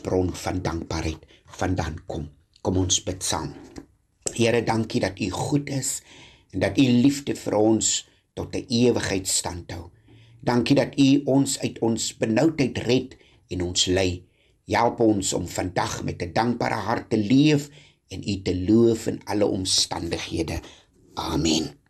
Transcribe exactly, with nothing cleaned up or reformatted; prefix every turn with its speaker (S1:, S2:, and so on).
S1: bron van dankbaarheid vandaan kom. Kom ons bid saam. Here, dankie dat U goed is en dat U liefde vir ons tot 'n ewigheid standhou. Dankie dat U ons uit ons benoudheid red en ons lei. Help ons om vandag met 'n dankbare hart te leef en U te loof in alle omstandighede. Amen.